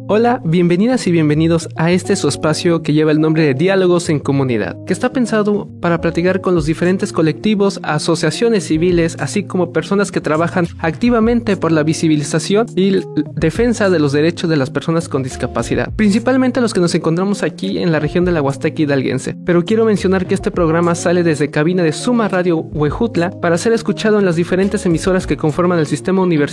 Hola, bienvenidas y bienvenidos a este su espacio que lleva el nombre de Diálogos en Comunidad, que está pensado para platicar con los diferentes colectivos, asociaciones civiles, así como personas que trabajan activamente por la visibilización y defensa de los derechos de las personas con discapacidad, principalmente los que nos encontramos aquí en la región de la Huasteca Hidalguense. Pero quiero mencionar que este programa sale desde cabina de Suma Radio Huejutla para ser escuchado en las diferentes emisoras que conforman el sistema universitario